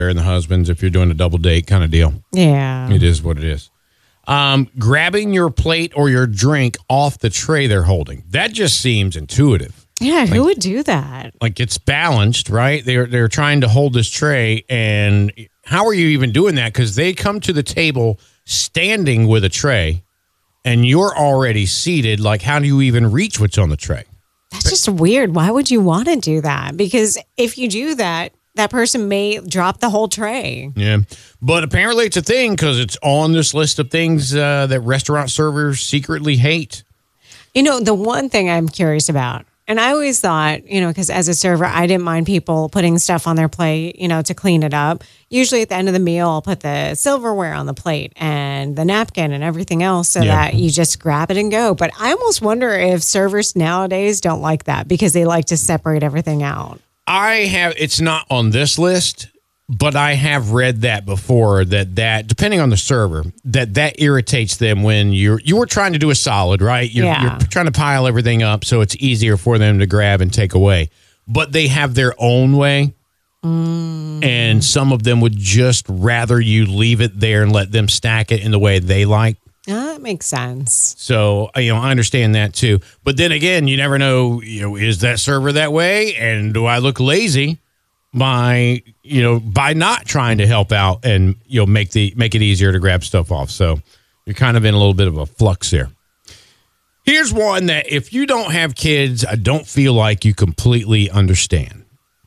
and the husbands if you're doing a double date kind of deal. Yeah. It is what it is. Grabbing your plate or your drink off the tray they're holding. That just seems intuitive. Yeah, who would do that? Like it's balanced, right? They're trying to hold this tray, and how are you even doing that? Because they come to the table standing with a tray, and you're already seated. Like, how do you even reach what's on the tray? That's just weird. Why would you want to do that? Because if you do that, that person may drop the whole tray. Yeah, but apparently it's a thing because it's on this list of things that restaurant servers secretly hate. You know, the one thing I'm curious about, and I always thought, because as a server, I didn't mind people putting stuff on their plate, to clean it up. Usually at the end of the meal, I'll put the silverware on the plate and the napkin and everything else so that you just grab it and go. But I almost wonder if servers nowadays don't like that because they like to separate everything out. It's not on this list, but I have read that before that depending on the server, that irritates them when you were trying to do a solid, right? You're trying to pile everything up so it's easier for them to grab and take away. But they have their own way. And some of them would just rather you leave it there and let them stack it in the way they like. That makes sense. So, I understand that too. But then again, you never know, is that server that way? And do I look lazy by not trying to help out and, make it easier to grab stuff off? So you're kind of in a little bit of a flux there. Here's one that if you don't have kids, I don't feel like you completely understand.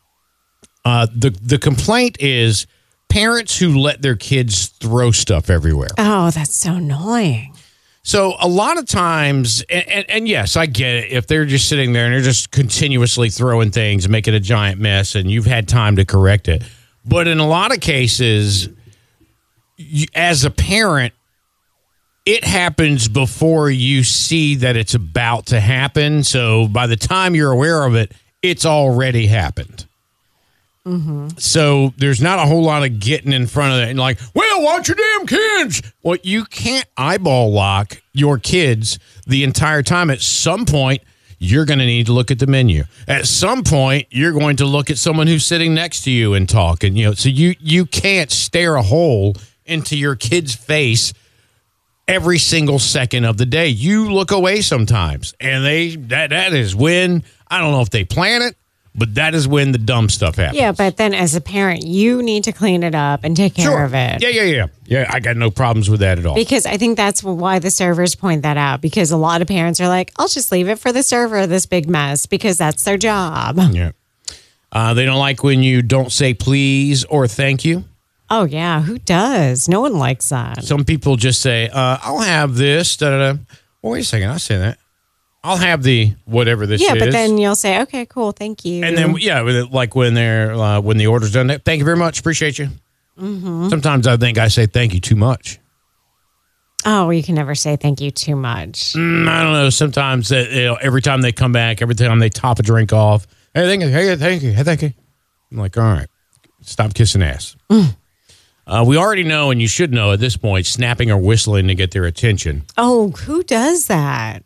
The complaint is parents who let their kids throw stuff everywhere. Oh, that's so annoying. So a lot of times, and yes, I get it. If they're just sitting there and they're just continuously throwing things and making a giant mess and you've had time to correct it. But in a lot of cases, as a parent, it happens before you see that it's about to happen. So by the time you're aware of it, it's already happened. Mm-hmm. So there's not a whole lot of getting in front of it and like, well, watch your damn kids. Well, you can't eyeball lock your kids the entire time. At some point, you're going to need to look at the menu. At some point, you're going to look at someone who's sitting next to you and talk. And, so you can't stare a hole into your kid's face every single second of the day. You look away sometimes. And that is when, I don't know if they plan it, but that is when the dumb stuff happens. Yeah, but then as a parent, you need to clean it up and take care of it. Yeah. Yeah, I got no problems with that at all. Because I think that's why the servers point that out. Because a lot of parents are like, I'll just leave it for the server, this big mess, because that's their job. Yeah. They don't like when you don't say please or thank you. Oh, yeah. Who does? No one likes that. Some people just say, I'll have this. Well, wait a second. I say that. I'll have the whatever this is. Yeah, but then you'll say, okay, cool, thank you. And then, like when when the order's done, thank you very much, appreciate you. Mm-hmm. Sometimes I think I say thank you too much. Oh, you can never say thank you too much. I don't know. Sometimes every time they come back, every time they top a drink off, hey, thank you. I'm like, all right, stop kissing ass. We already know, and you should know at this point, snapping or whistling to get their attention. Oh, who does that?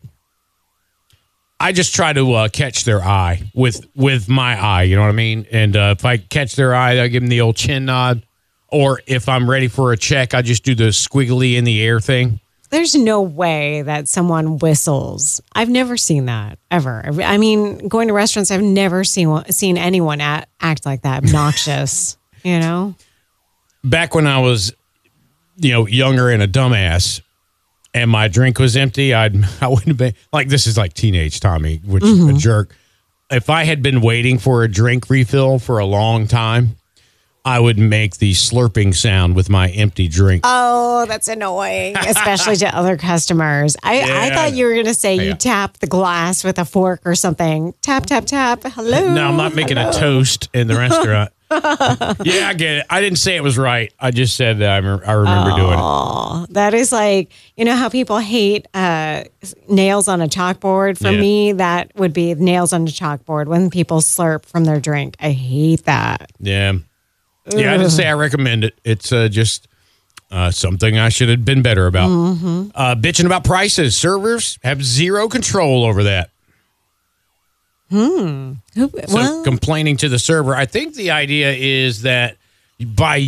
I just try to catch their eye with my eye, you know what I mean? And if I catch their eye, I give them the old chin nod. Or if I'm ready for a check, I just do the squiggly in the air thing. There's no way that someone whistles. I've never seen that, ever. I mean, going to restaurants, I've never seen anyone act like that, obnoxious, Back when I was, younger and a dumbass, and my drink was empty, I wouldn't have been like, this is like teenage Tommy, which is a jerk. If I had been waiting for a drink refill for a long time, I would make the slurping sound with my empty drink. Oh, that's annoying, especially to other customers. I thought you were going to say you tap the glass with a fork or something. Tap, tap, tap. Hello. No, I'm not making a toast in the restaurant. Yeah, I get it. I didn't say it was right. I just said that I remember doing it. Oh, that is like, how people hate nails on a chalkboard? For me, that would be nails on a chalkboard when people slurp from their drink. I hate that. Yeah. Yeah, I didn't say I recommend it. It's just something I should have been better about. Mm-hmm. Bitching about prices. Servers have zero control over that. So complaining to the server. I think the idea is that by